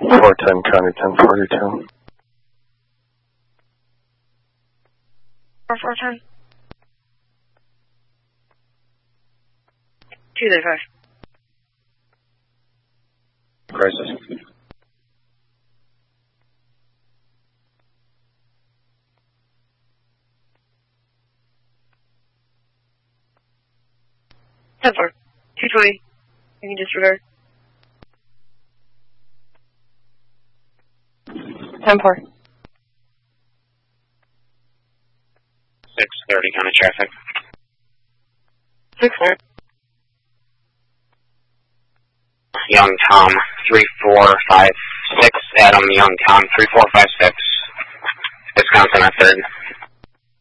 410 County 1042. 410. 235. Crisis. Ten 4. 220. You can disregard. 10 4. 630 County traffic. 6 4. Young Tom 3456. Adam Young Tom 3456. Wisconsin at 3rd.